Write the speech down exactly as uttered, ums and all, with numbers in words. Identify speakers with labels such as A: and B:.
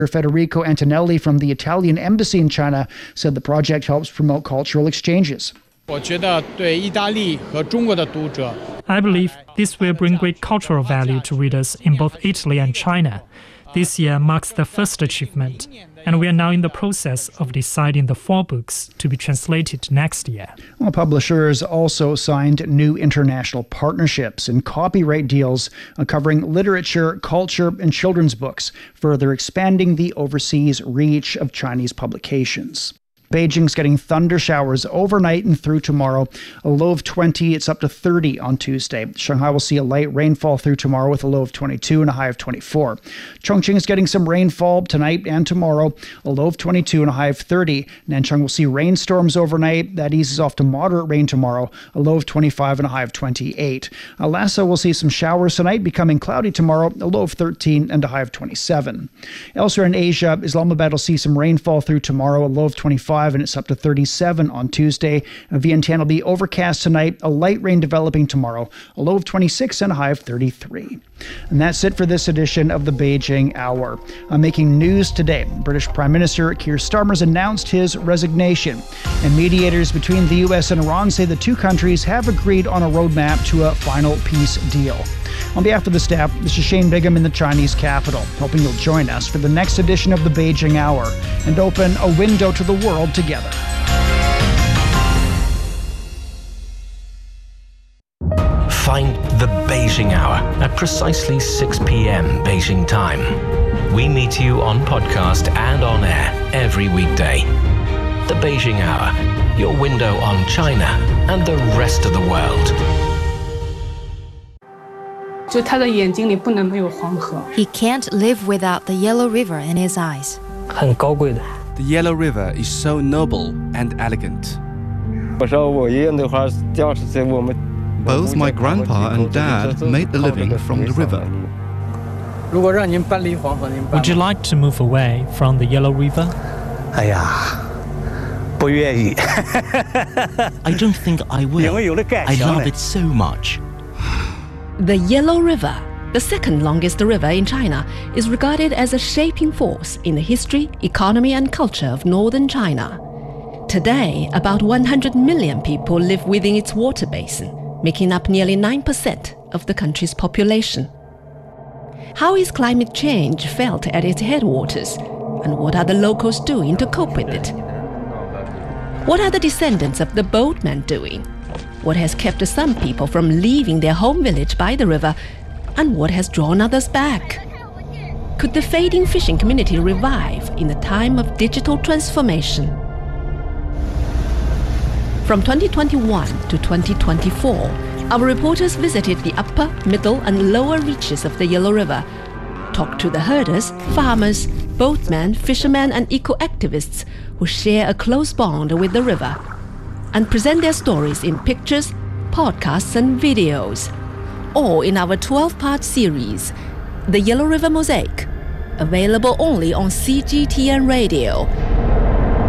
A: Federico Antonelli from the Italian Embassy in China said the project helps promote cultural exchanges.
B: I
C: believe this will bring great cultural value to readers in both Italy and China. This year marks the first achievement, and we are now in the process of deciding the four books to be translated next year.
A: Well, publishers also signed new international partnerships and copyright deals covering literature, culture, and children's books, further expanding the overseas reach of Chinese publications. Beijing's getting thunder showers overnight and through tomorrow. A low of twenty, it's up to thirty on Tuesday. Shanghai will see a light rainfall through tomorrow with a low of twenty-two and a high of twenty-four. Chongqing is getting some rainfall tonight and tomorrow. A low of twenty-two and a high of thirty. Nanchang will see rainstorms overnight. That eases off to moderate rain tomorrow. A low of twenty-five and a high of twenty-eight. Lhasa will see some showers tonight, becoming cloudy tomorrow. A low of thirteen and a high of twenty-seven. Elsewhere in Asia, Islamabad will see some rainfall through tomorrow. A low of twenty-five. And it's up to thirty-seven on Tuesday. Vientiane will be overcast tonight, a light rain developing tomorrow, a low of twenty-six and a high of thirty-three. And that's it for this edition of the Beijing Hour. Uh, making news today, British Prime Minister Keir Starmer has announced his resignation. And mediators between the U S and Iran say the two countries have agreed on a roadmap to a final peace deal. On behalf of the staff, this is Shane Bigham in the Chinese capital, hoping you'll join us for the next edition of the Beijing Hour and open a window to the world together.
D: Find the Beijing Hour at precisely six p.m. Beijing time. We meet you on podcast and on air every weekday. The Beijing Hour, your window on China and the rest of the world.
E: He
F: can't live without the Yellow River in his eyes.
G: The Yellow River is so noble and elegant.
H: Both my grandpa and dad made a living from the river.
C: Would you like to move away from the Yellow River?
I: I don't think I will. I love it so much.
J: The Yellow River, the second longest river in China, is regarded as a shaping force in the history, economy, and culture of northern China. Today, about one hundred million people live within its water basin, making up nearly nine percent of the country's population. How is climate change felt at its headwaters, and what are the locals doing to cope with it? What are the descendants of the boatmen doing? What has kept some people from leaving their home village by the river, and what has drawn others back? Could the fading fishing community revive in a time of digital transformation? From twenty twenty-one to twenty twenty-four, our reporters visited the upper, middle, and lower reaches of the Yellow River, talked to the herders, farmers, boatmen, fishermen, and eco-activists who share a close bond with the river, and present their stories in pictures, podcasts, and videos, all in our twelve-part series, The Yellow River Mosaic, available only on C G T N Radio